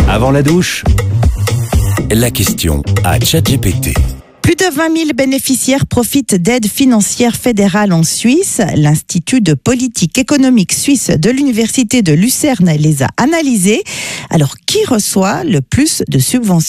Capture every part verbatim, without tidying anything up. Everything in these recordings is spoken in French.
Avant la douche, la question à ChatGPT. Plus de vingt mille bénéficiaires profitent d'aides financières fédérales en Suisse. L'Institut de politique économique suisse de l'Université de Lucerne les a analysés. Alors, qui reçoit le plus de subventions ?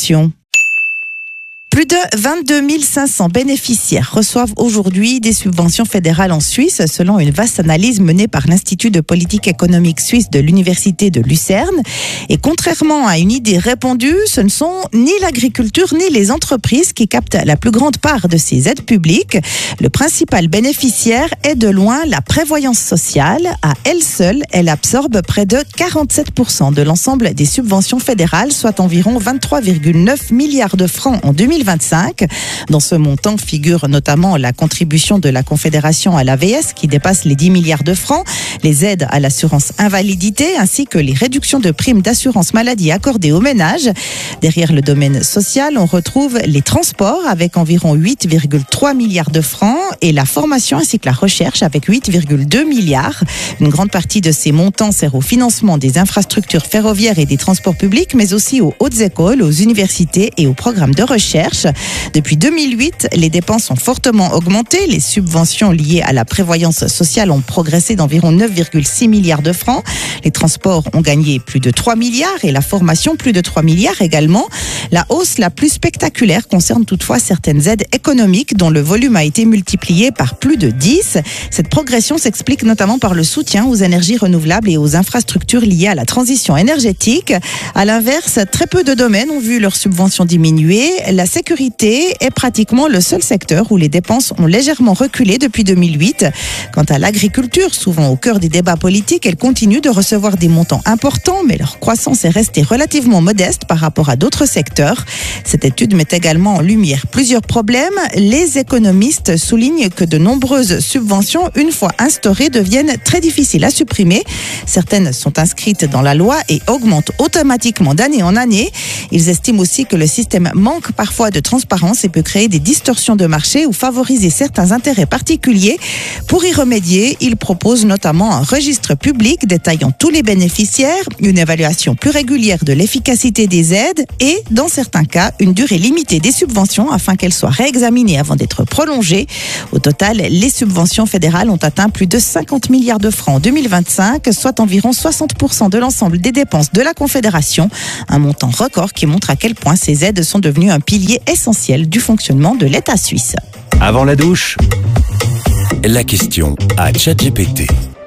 Plus de vingt-deux mille cinq cents bénéficiaires reçoivent aujourd'hui des subventions fédérales en Suisse, selon une vaste analyse menée par l'Institut de politique économique suisse de l'Université de Lucerne. Et contrairement à une idée répandue, ce ne sont ni l'agriculture ni les entreprises qui captent la plus grande part de ces aides publiques. Le principal bénéficiaire est de loin la prévoyance sociale. À elle seule, elle absorbe près de quarante-sept pour cent de l'ensemble des subventions fédérales, soit environ vingt-trois virgule neuf milliards de francs en deux mille vingt-cinq. Dans ce montant figure notamment la contribution de la Confédération à l'A V S qui dépasse les dix milliards de francs, les aides à l'assurance invalidité ainsi que les réductions de primes d'assurance maladie accordées aux ménages. Derrière le domaine social, on retrouve les transports avec environ huit virgule trois milliards de francs et la formation ainsi que la recherche avec huit virgule deux milliards. Une grande partie de ces montants sert au financement des infrastructures ferroviaires et des transports publics, mais aussi aux hautes écoles, aux universités et aux programmes de recherche. Depuis deux mille huit, les dépenses ont fortement augmenté. Les subventions liées à la prévoyance sociale ont progressé d'environ neuf virgule six milliards de francs. Les transports ont gagné plus de trois milliards et la formation plus de trois milliards également. La hausse la plus spectaculaire concerne toutefois certaines aides économiques dont le volume a été multiplié par plus de dix. Cette progression s'explique notamment par le soutien aux énergies renouvelables et aux infrastructures liées à la transition énergétique. À l'inverse, très peu de domaines ont vu leurs subventions diminuer. La sécurité est pratiquement le seul secteur où les dépenses ont légèrement reculé depuis deux mille huit. Quant à l'agriculture, souvent au cœur des débats politiques, elle continue de recevoir des montants importants, mais leur croissance est restée relativement modeste par rapport à d'autres secteurs. Cette étude met également en lumière plusieurs problèmes. Les économistes soulignent que de nombreuses subventions, une fois instaurées, deviennent très difficiles à supprimer. Certaines sont inscrites dans la loi et augmentent automatiquement d'année en année. Ils estiment aussi que le système manque parfois de transparence et peut créer des distorsions de marché ou favoriser certains intérêts particuliers. Pour y remédier, ils proposent notamment un registre public détaillant tous les bénéficiaires, une évaluation plus régulière de l'efficacité des aides et, dans certains cas, une durée limitée des subventions afin qu'elles soient réexaminées avant d'être prolongées. Au total, les subventions fédérales ont atteint plus de cinquante milliards de francs en deux mille vingt-cinq, soit environ soixante pour cent de l'ensemble des dépenses de la Confédération. Un montant record qui montre à quel point ces aides sont devenues un pilier essentiel du fonctionnement de l'État suisse. Avant la douche, la question à ChatGPT.